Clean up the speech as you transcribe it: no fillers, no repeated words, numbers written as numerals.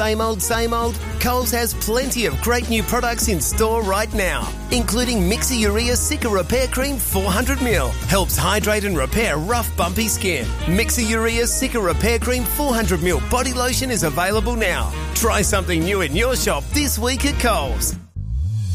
Same old? Coles has plenty of great new products in store right now, including Mixi-Urea Cica Repair Cream 400ml. Helps hydrate and repair rough, bumpy skin. Mixi-Urea Cica Repair Cream 400ml body lotion is available now. Try something new in your shop this week at Coles.